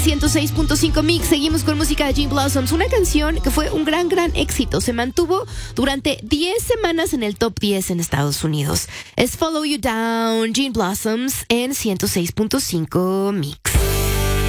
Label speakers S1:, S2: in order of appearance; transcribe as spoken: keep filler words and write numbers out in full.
S1: ciento seis punto cinco Mix, seguimos con música de Gin Blossoms, una canción que fue un gran, gran éxito. Se mantuvo durante diez semanas en el top diez en Estados Unidos. Es Follow You Down, Gin Blossoms en ciento seis punto cinco Mix.